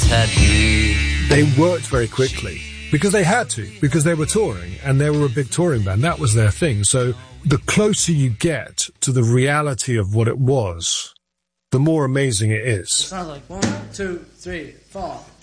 had me. They worked very quickly because they had to, because they were touring and they were a big touring band. That was their thing. So the closer you get to the reality of what it was, the more amazing it is. It sounds like 1, 2, 3, 4.